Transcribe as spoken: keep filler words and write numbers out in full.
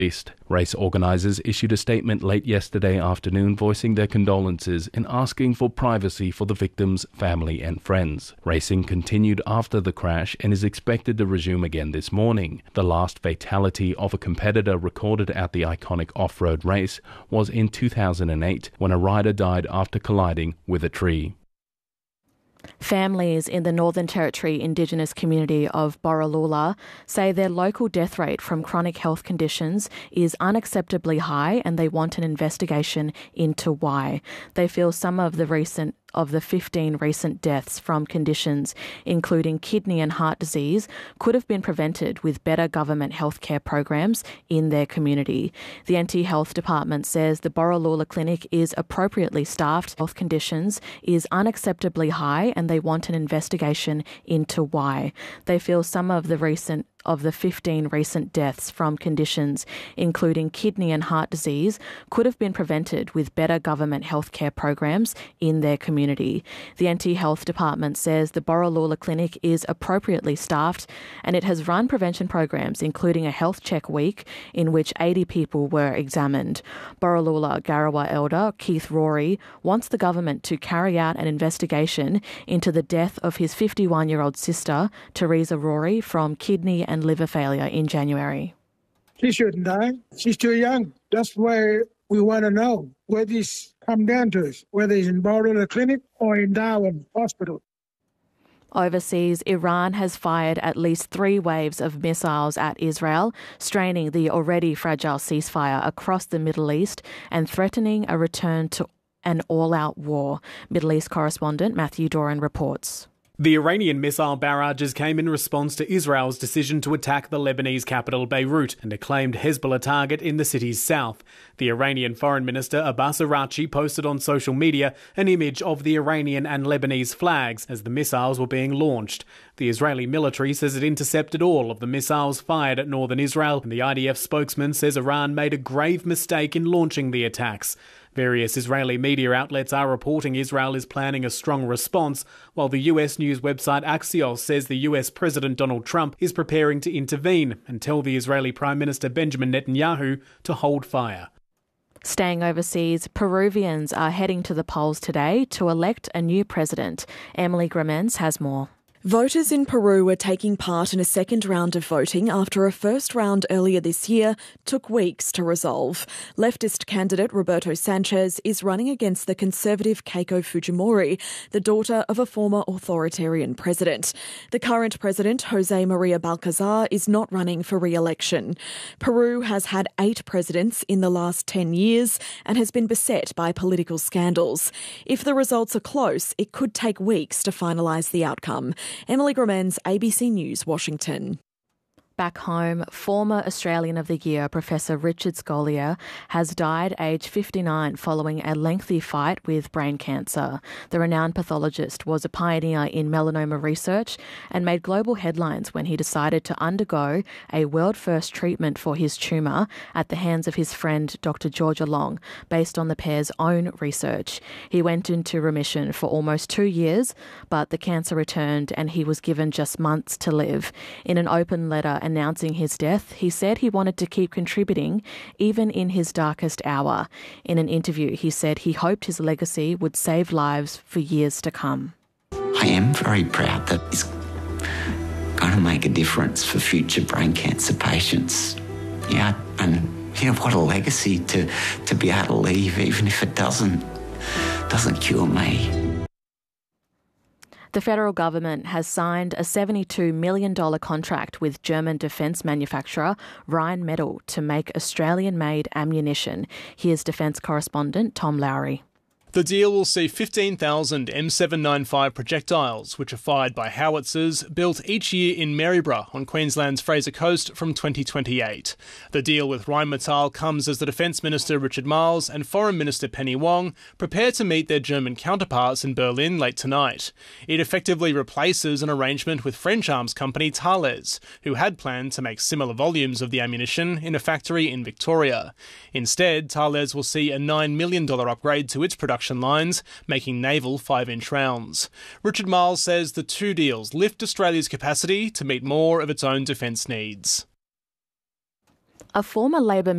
Race organisers issued a statement late yesterday afternoon voicing their condolences and asking for privacy for the victims' family and friends. Racing continued after the crash and is expected to resume again this morning. The last fatality of a competitor recorded at the iconic off-road race was in two thousand eight when a rider died after colliding with a tree. Families in the Northern Territory Indigenous community of Borroloola say their local death rate from chronic health conditions is unacceptably high and they want an investigation into why. They feel some of the recent of the fifteen recent deaths from conditions, including kidney and heart disease, could have been prevented with better government healthcare programs in their community. The N T Health Department says the Borroloola Clinic is appropriately staffed. Health conditions is unacceptably high and they want an investigation into why. They feel some of the recent of the fifteen recent deaths from conditions, including kidney and heart disease, could have been prevented with better government healthcare programs in their community. The N T Health Department says the Borroloola Clinic is appropriately staffed and it has run prevention programs, including a health check week in which eighty people were examined. Borroloola Garawa elder Keith Rory wants the government to carry out an investigation into the death of his fifty-one-year-old sister, Teresa Rory, from kidney and liver failure in January. She shouldn't die. She's too young. That's why we want to know where this come down to us, whether he's in Borroloola Clinic or in Darwin Hospital. Overseas, Iran has fired at least three waves of missiles at Israel, straining the already fragile ceasefire across the Middle East and threatening a return to an all-out war. Middle East correspondent Matthew Doran reports. The Iranian missile barrages came in response to Israel's decision to attack the Lebanese capital Beirut and a claimed Hezbollah target in the city's south. The Iranian Foreign Minister Abbas Araghchi posted on social media an image of the Iranian and Lebanese flags as the missiles were being launched. The Israeli military says it intercepted all of the missiles fired at northern Israel, and the I D F spokesman says Iran made a grave mistake in launching the attacks. Various Israeli media outlets are reporting Israel is planning a strong response, while the U S news website Axios says the U S President Donald Trump is preparing to intervene and tell the Israeli Prime Minister Benjamin Netanyahu to hold fire. Staying overseas, Peruvians are heading to the polls today to elect a new president. Emily Gramens has more. Voters in Peru are taking part in a second round of voting after a first round earlier this year took weeks to resolve. Leftist candidate Roberto Sanchez is running against the conservative Keiko Fujimori, the daughter of a former authoritarian president. The current president, Jose Maria Balcazar, is not running for re-election. Peru has had eight presidents in the last ten years and has been beset by political scandals. If the results are close, it could take weeks to finalise the outcome. Emily Gramens, A B C News, Washington. Back home, former Australian of the Year Professor Richard Scolyer has died aged fifty-nine following a lengthy fight with brain cancer. The renowned pathologist was a pioneer in melanoma research and made global headlines when he decided to undergo a world-first treatment for his tumour at the hands of his friend Doctor Georgia Long, based on the pair's own research. He went into remission for almost two years, but the cancer returned and he was given just months to live. In an open letter announcing his death, he said he wanted to keep contributing even in his darkest hour. In an interview, he said he hoped his legacy would save lives for years to come. I am very proud that it's going to make a difference for future brain cancer patients. Yeah, and you know, what a legacy to, to be able to leave, even if it doesn't, doesn't cure me. The federal government has signed a seventy-two million dollars contract with German defence manufacturer Rheinmetall to make Australian-made ammunition. Here's defence correspondent Tom Lowry. The deal will see fifteen thousand M seven ninety-five projectiles, which are fired by howitzers, built each year in Maryborough on Queensland's Fraser Coast from twenty twenty-eight. The deal with Rheinmetall comes as the Defence Minister Richard Marles and Foreign Minister Penny Wong prepare to meet their German counterparts in Berlin late tonight. It effectively replaces an arrangement with French arms company Thales, who had planned to make similar volumes of the ammunition in a factory in Victoria. Instead, Thales will see a nine million dollars upgrade to its production lines, making naval five-inch rounds. Richard Marles says the two deals lift Australia's capacity to meet more of its own defence needs. A former Labor